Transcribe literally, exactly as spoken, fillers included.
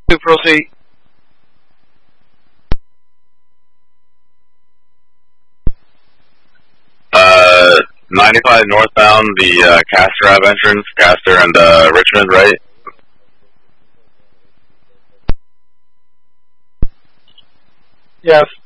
To proceed. Uh, ninety-five northbound, the uh, Castor Ave entrance, Castor and uh, Richmond, right? Yes.